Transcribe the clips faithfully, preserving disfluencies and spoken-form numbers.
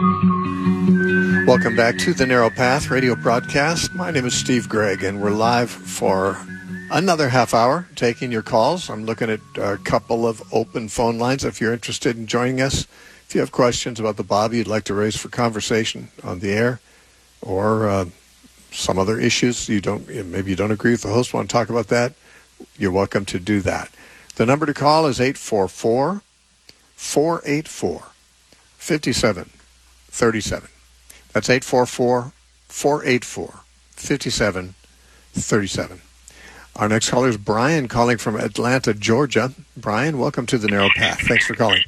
Welcome back to the Narrow Path radio broadcast. My name is Steve Gregg, and we're live for another half hour taking your calls. I'm looking at a couple of open phone lines if you're interested in joining us. If you have questions about the Bible you'd like to raise for conversation on the air, or uh, some other issues you don't, maybe you don't agree with the host, want to talk about that, you're welcome to do that. The number to call is eight four four, four eight four, five seven three seven. That's eight four four, four eight four, five seven three seven. Our next caller is Brian, calling from Atlanta, Georgia. Brian, welcome to the Narrow Path. Thanks for calling.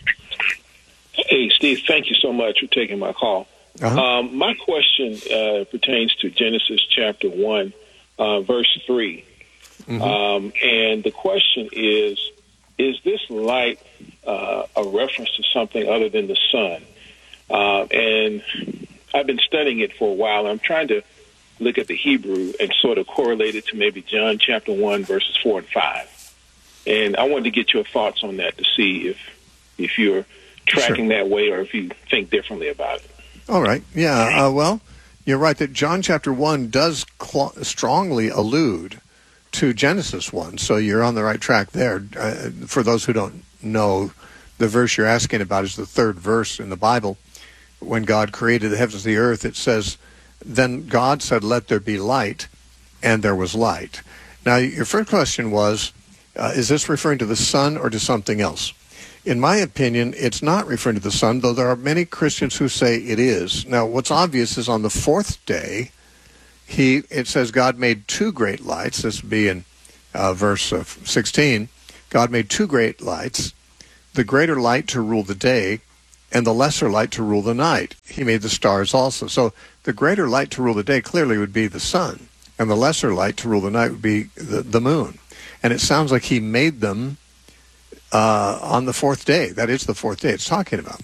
Hey, Steve, thank you so much for taking my call. Uh-huh. Um, my question uh, pertains to Genesis chapter one, uh, verse three. Mm-hmm. Um, and the question is, is this light uh, a reference to something other than the sun? Uh, and I've been studying it for a while. I'm trying to look at the Hebrew and sort of correlate it to maybe John chapter one, verses four and five. And I wanted to get your thoughts on that to see if if you're tracking sure. that way or if you think differently about it. All right. Yeah, uh, well, you're right that John chapter one does cl- strongly allude to Genesis one, so you're on the right track there. Uh, for those who don't know, the verse you're asking about is the third verse in the Bible. When God created the heavens and the earth, it says, then God said, let there be light, and there was light. Now, your first question was, uh, is this referring to the sun or to something else? In my opinion, it's not referring to the sun, though there are many Christians who say it is. Now, what's obvious is on the fourth day, he it says God made two great lights. This would be in uh, verse uh, sixteen. God made two great lights, the greater light to rule the day, and the lesser light to rule the night. He made the stars also. So the greater light to rule the day clearly would be the sun, and the lesser light to rule the night would be the, the moon. And it sounds like he made them uh, on the fourth day. That is the fourth day it's talking about.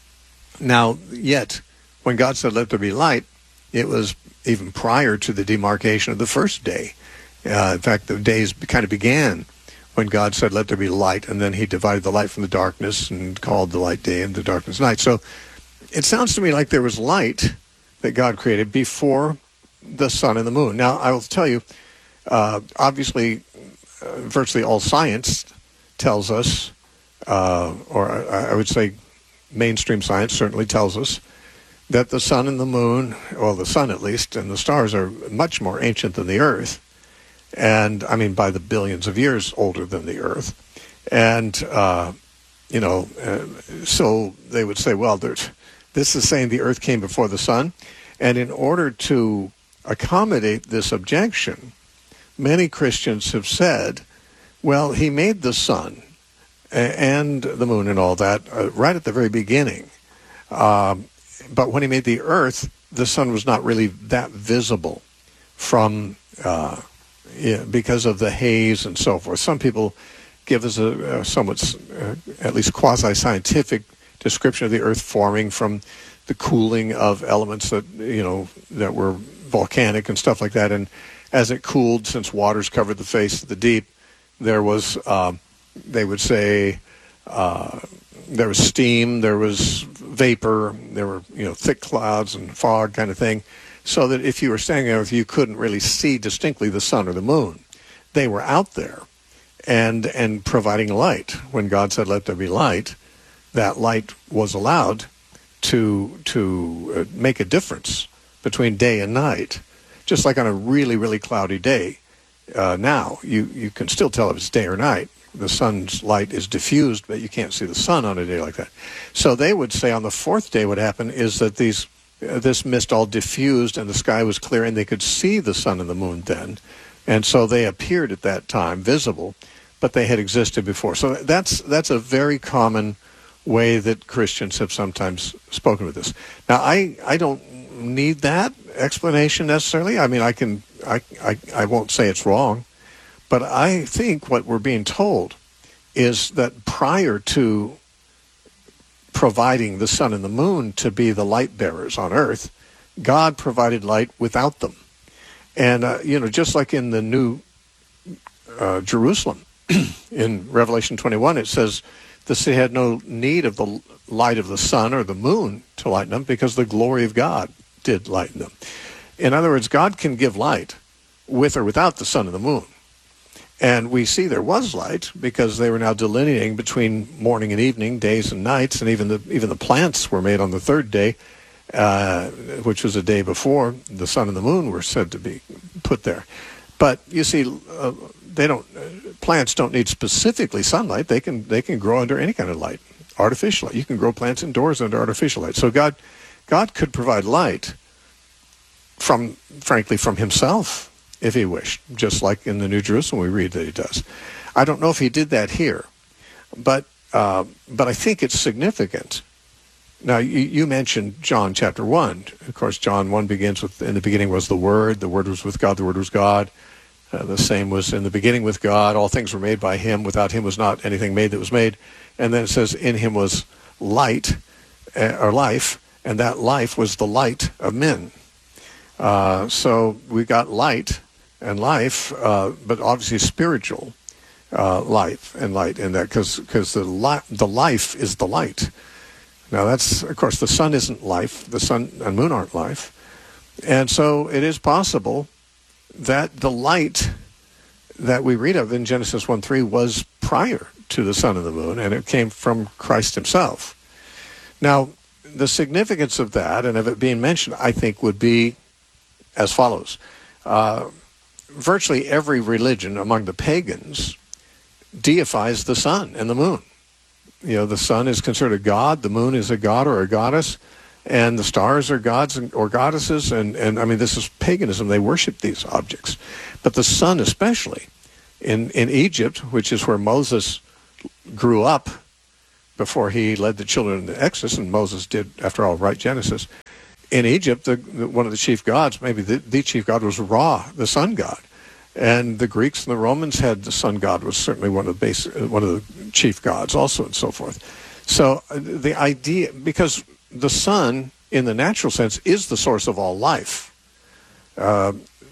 Now, yet, when God said, let there be light, it was even prior to the demarcation of the first day. Uh, in fact, the days kind of began when God said, let there be light, and then he divided the light from the darkness and called the light day and the darkness night. So it sounds to me like there was light that God created before the sun and the moon. Now, I will tell you, uh, obviously, uh, virtually all science tells us, uh, or I, I would say mainstream science certainly tells us, that the sun and the moon, well, the sun at least, and the stars are much more ancient than the earth. And, I mean, by the billions of years older than the earth. And, uh, you know, uh, so they would say, well, there's, this is saying the earth came before the sun. And in order to accommodate this objection, many Christians have said, well, he made the sun and the moon and all that uh, right at the very beginning. Um, but when he made the earth, the sun was not really that visible from uh Yeah, because of the haze and so forth. Some people give us a, a somewhat, uh, at least quasi-scientific description of the Earth forming from the cooling of elements that, you know, that were volcanic and stuff like that. And as it cooled, since waters covered the face of the deep, there was, uh, they would say, uh, there was steam, there was vapor, there were, you know, thick clouds and fog kind of thing. So that if you were standing there, if you couldn't really see distinctly the sun or the moon, they were out there and and providing light. When God said, let there be light, that light was allowed to to make a difference between day and night. Just like on a really, really cloudy day uh, now, you, you can still tell if it's day or night. The sun's light is diffused, but you can't see the sun on a day like that. So they would say on the fourth day what happened is that these Uh, this mist all diffused and the sky was clear and they could see the sun and the moon then. And so they appeared at that time visible, but they had existed before. So that's that's a very common way that Christians have sometimes spoken with this. Now, I, I don't need that explanation necessarily. I mean, I can I, I, I won't say it's wrong, but I think what we're being told is that prior to providing the sun and the moon to be the light bearers on earth, God provided light without them. And, uh, you know, just like in the New uh, Jerusalem, in Revelation twenty-one, it says the city had no need of the light of the sun or the moon to lighten them because the glory of God did lighten them. In other words, God can give light with or without the sun and the moon. And we see there was light because they were now delineating between morning and evening, days and nights, and even the even the plants were made on the third day, uh, which was a day before the sun and the moon were said to be put there. But you see, uh, they don't. Uh, plants don't need specifically sunlight. They can they can grow under any kind of light, artificial light. You can grow plants indoors under artificial light. So God, God could provide light from, frankly, from Himself, if He wished, just like in the New Jerusalem we read that He does. I don't know if He did that here, but uh, but I think it's significant. Now, you, you mentioned John chapter one. Of course, John one begins with, in the beginning was the Word, the Word was with God, the Word was God. Uh, the same was in the beginning with God. All things were made by Him. Without Him was not anything made that was made. And then it says, in Him was light, uh, or life, and that life was the light of men. Uh, so we got light and life, uh, but obviously spiritual uh, life and light in that, because because the li- the life is the light. Now that's, of course, the sun isn't life. The sun and moon aren't life, and so it is possible that the light that we read of in Genesis one three was prior to the sun and the moon, and it came from Christ Himself. Now, the significance of that and of it being mentioned, I think, would be as follows. Uh, virtually every religion among the pagans deifies the sun and the moon. You know, the sun is considered a god, the moon is a god or a goddess, and the stars are gods and, or goddesses, and, and I mean, this is paganism. They worship these objects. But the sun especially, in, in Egypt, which is where Moses grew up before he led the children into Exodus, and Moses did, after all, write Genesis. In Egypt, the, the, one of the chief gods, maybe the, the chief god, was Ra, the sun god. And the Greeks and the Romans had the sun god was certainly one of the base, one of the chief gods also, and so forth. So uh, the idea, because the sun, in the natural sense, is the source of all life. Uh,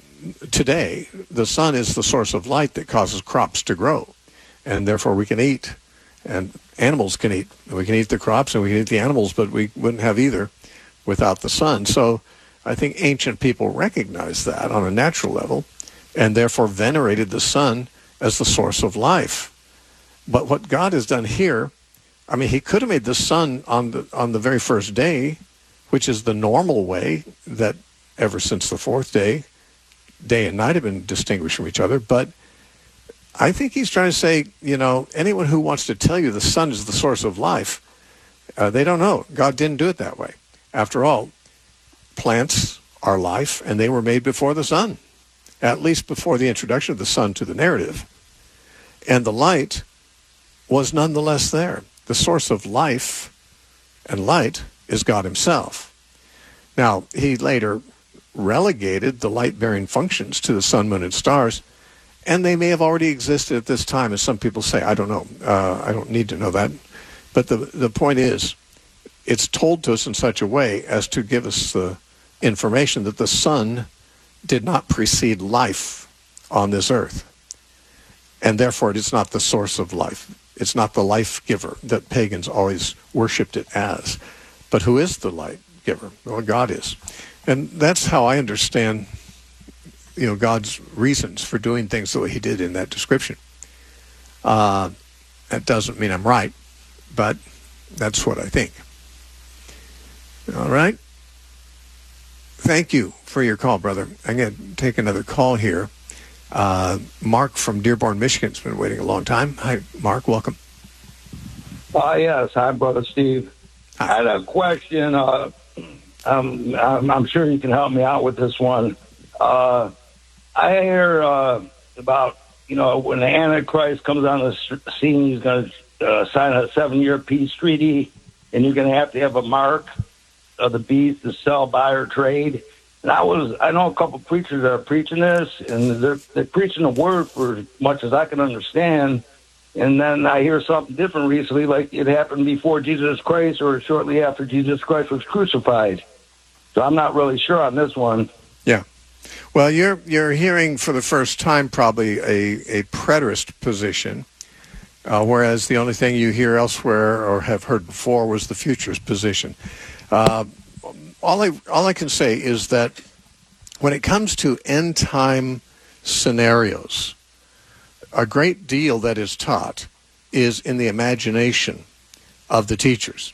today, the sun is the source of light that causes crops to grow, and therefore we can eat, and animals can eat. We can eat the crops and we can eat the animals, but we wouldn't have either without the sun. So I think ancient people recognized that on a natural level, and therefore venerated the sun as the source of life. But what God has done here, I mean, He could have made the sun on the on the very first day, which is the normal way that ever since the fourth day, day and night have been distinguished from each other. But I think He's trying to say, you know, anyone who wants to tell you the sun is the source of life, uh, they don't know. God didn't do it that way. After all, plants are life, and they were made before the sun, at least before the introduction of the sun to the narrative. And the light was nonetheless there. The source of life and light is God Himself. Now, He later relegated the light-bearing functions to the sun, moon, and stars, and they may have already existed at this time, as some people say. I don't know. Uh, I don't need to know that. But the the point is, it's told to us in such a way as to give us the information that the sun did not precede life on this earth. And therefore, it is not the source of life. It's not the life giver that pagans always worshipped it as. But who is the light giver? Well, God is. And that's how I understand, you know, God's reasons for doing things the way He did in that description. Uh, that doesn't mean I'm right, but that's what I think. All right. Thank you for your call, brother. I'm going to take another call here. Uh, Mark from Dearborn, Michigan has been waiting a long time. Hi, Mark. Welcome. Uh, yes. Hi, Brother Steve. Hi. I had a question. Uh, um, I'm, I'm sure you can help me out with this one. Uh, I hear uh, about, you know, when the Antichrist comes on the scene, he's going to uh, sign a seven-year peace treaty, and you're going to have to have a mark of the beast to sell, buy, or trade. And I was, I know a couple of preachers that are preaching this, and they're, they're preaching the word for as much as I can understand. And then I hear something different recently, like it happened before Jesus Christ or shortly after Jesus Christ was crucified. So I'm not really sure on this one. Yeah. Well, you're you're hearing for the first time probably a, a preterist position. uh, whereas the only thing you hear elsewhere or have heard before was the futurist position. Uh, all I all I can say is that when it comes to end time scenarios, a great deal that is taught is in the imagination of the teachers.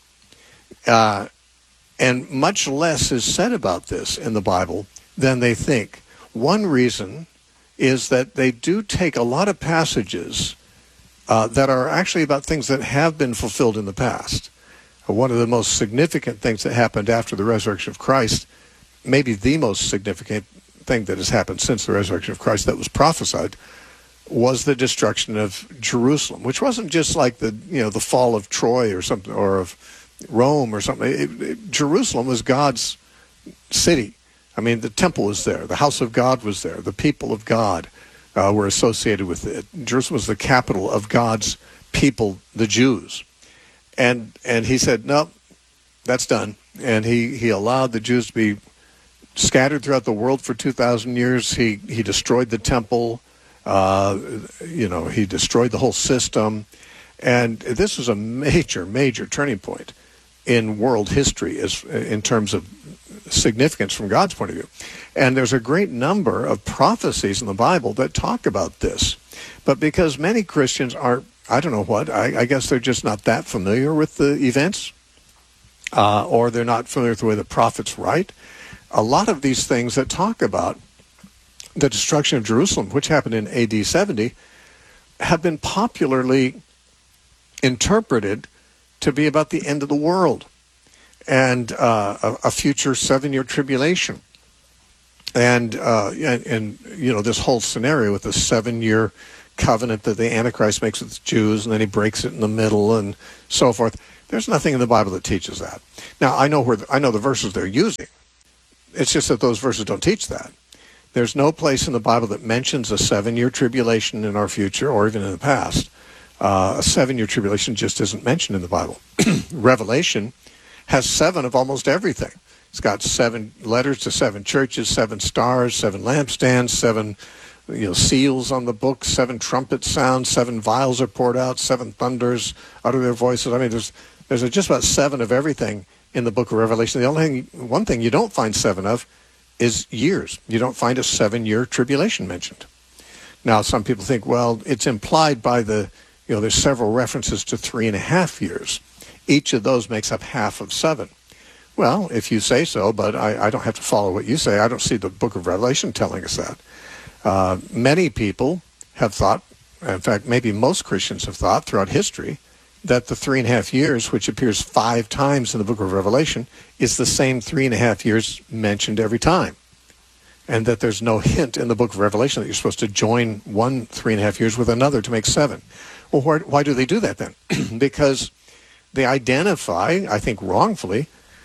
Uh, and much less is said about this in the Bible than they think. One reason is that they do take a lot of passages uh, that are actually about things that have been fulfilled in the past. Uh, one of the most significant things that happened after the resurrection of Christ, maybe the most significant thing that has happened since the resurrection of Christ that was prophesied, was the destruction of Jerusalem, which wasn't just like the you know the fall of Troy or something, or of Rome or something. It, it, Jerusalem was God's city. I mean, the temple was there, the house of God was there, the people of God uh, were associated with it. Jerusalem was the capital of God's people, the Jews. And and he said, no, that's done. And he, he allowed the Jews to be scattered throughout the world for two thousand years. He, he destroyed the temple. Uh, you know, he destroyed the whole system. And this was a major, major turning point in world history as in terms of significance from God's point of view. And there's a great number of prophecies in the Bible that talk about this. But because many Christians are, I don't know what, I, I guess they're just not that familiar with the events, uh, or they're not familiar with the way the prophets write, a lot of these things that talk about the destruction of Jerusalem, which happened in A D seventy, have been popularly interpreted to be about the end of the world and uh, a, a future seven-year tribulation. And, uh, and, and, you know, this whole scenario with the seven-year covenant that the Antichrist makes with the Jews, and then he breaks it in the middle and so forth. There's nothing in the Bible that teaches that. Now, I know where the, I know the verses they're using. It's just that those verses don't teach that. There's no place in the Bible that mentions a seven-year tribulation in our future or even in the past. Uh, a seven-year tribulation just isn't mentioned in the Bible. Revelation has seven of almost everything. It's got seven letters to seven churches, seven stars, seven lampstands, seven you know, seals on the book, seven trumpet sounds, seven vials are poured out, seven thunders utter their voices. I mean, there's there's just about seven of everything in the book of Revelation. The only thing, one thing you don't find seven of is years. You don't find a seven-year tribulation mentioned. Now, some people think, well, it's implied by the You know, there's several references to three and a half years. Each of those makes up half of seven. Well, if you say so, but I, I don't have to follow what you say. I don't see the book of Revelation telling us that. Uh, many people have thought, in fact, maybe most Christians have thought throughout history, that the three and a half years, which appears five times in the book of Revelation, is the same three and a half years mentioned every time. And that there's no hint in the book of Revelation that you're supposed to join one three and a half years with another to make seven. Well, why, why do they do that then? Because they identify, I think wrongfully,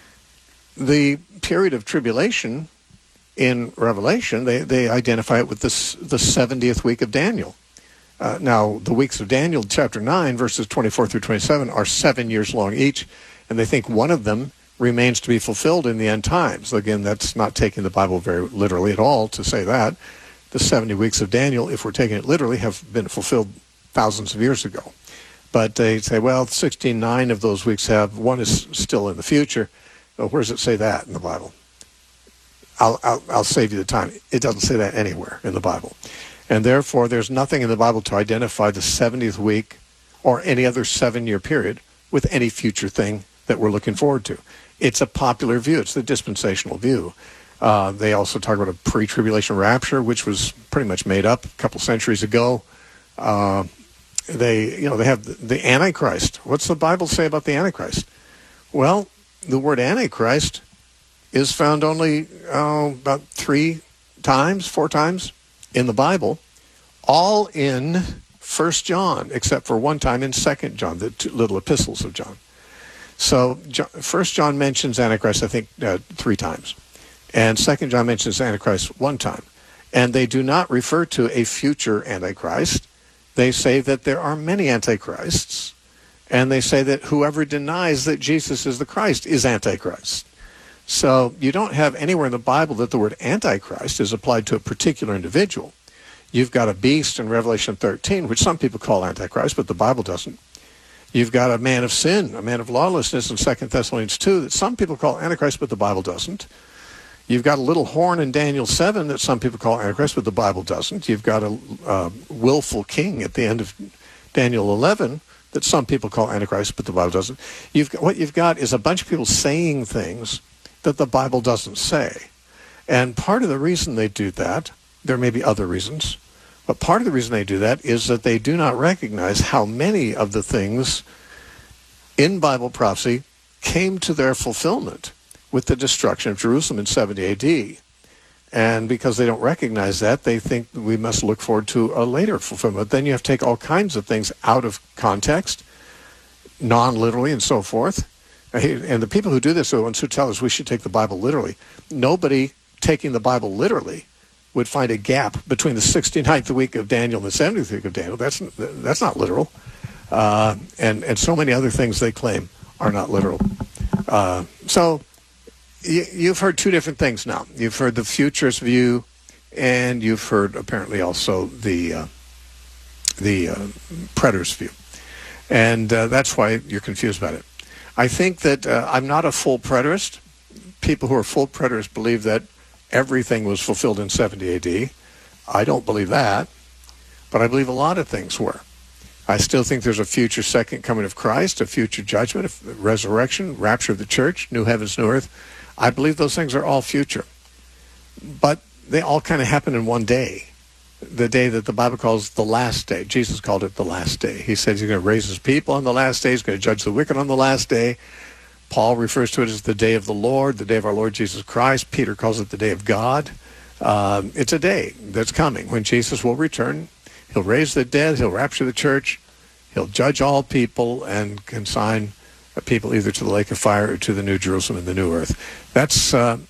the period of tribulation in Revelation. They, they identify it with this, the seventieth week of Daniel. Uh, now, the weeks of Daniel, chapter nine, verses twenty-four through twenty-seven, are seven years long each, and they think one of them remains to be fulfilled in the end times. Again, that's not taking the Bible very literally at all to say that. The seventy weeks of Daniel, if we're taking it literally, have been fulfilled thousands of years ago. But they say, well, sixteen nine of those weeks have, one is still in the future. Well, where does it say that in the Bible? I'll, I'll, I'll save you the time. It doesn't say that anywhere in the Bible. And therefore, there's nothing in the Bible to identify the seventieth week or any other seven-year period with any future thing that we're looking forward to. It's a popular view. It's the dispensational view. Uh, they also talk about a pre-tribulation rapture, which was pretty much made up a couple centuries ago. Uh, they, you know, they have the, the Antichrist. What's the Bible say about the Antichrist? Well, the word Antichrist is found only uh, about three times, four times in the Bible, all in First John, except for one time in Second John, the two little epistles of John. So First John mentions Antichrist, I think, uh, three times. And Second John mentions Antichrist one time. And they do not refer to a future Antichrist. They say that there are many Antichrists. And they say that whoever denies that Jesus is the Christ is Antichrist. So you don't have anywhere in the Bible that the word Antichrist is applied to a particular individual. You've got a beast in Revelation thirteen, which some people call Antichrist, but the Bible doesn't. You've got a man of sin, a man of lawlessness in Second Thessalonians two that some people call Antichrist, but the Bible doesn't. You've got a little horn in Daniel seven that some people call Antichrist, but the Bible doesn't. You've got a uh, willful king at the end of Daniel eleven that some people call Antichrist, but the Bible doesn't. You've got, what you've got is a bunch of people saying things that the Bible doesn't say. And part of the reason they do that, there may be other reasons, but part of the reason they do that is that they do not recognize how many of the things in Bible prophecy came to their fulfillment with the destruction of Jerusalem in seventy A D. And because they don't recognize that, they think we must look forward to a later fulfillment. Then you have to take all kinds of things out of context, non-literally and so forth. And the people who do this are the ones who tell us we should take the Bible literally. Nobody taking the Bible literally would find a gap between the sixty-ninth week of Daniel and the seventieth week of Daniel. That's that's not literal. Uh, and, and so many other things they claim are not literal. Uh, so you, you've heard two different things now. You've heard the futurist view, and you've heard apparently also the, uh, the uh, preterist view. And uh, that's why you're confused about it. I think that uh, I'm not a full preterist. People who are full preterists believe that everything was fulfilled in seventy A D. I don't believe that, but I believe a lot of things were. I still think there's a future second coming of Christ, a future judgment, a resurrection, rapture of the church, new heavens, new earth. I believe those things are all future. But they all kind of happen in one day, the day that the Bible calls the last day. Jesus called it the last day. He said he's going to raise his people on the last day. He's going to judge the wicked on the last day. Paul refers to it as the day of the Lord, the day of our Lord Jesus Christ. Peter calls it the day of God. Um, it's a day that's coming when Jesus will return. He'll raise the dead. He'll rapture the church. He'll judge all people and consign people either to the lake of fire or to the new Jerusalem and the new earth. That's uh,